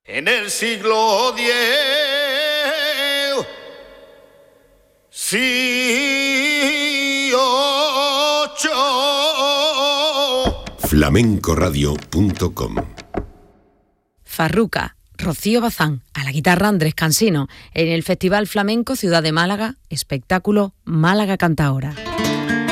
En el siglo X, sí, 8. flamencoradio.com. Farruca, Rocío Bazán, a la guitarra Andrés Cansino, en el Festival Flamenco Ciudad de Málaga, espectáculo Málaga Canta Ahora.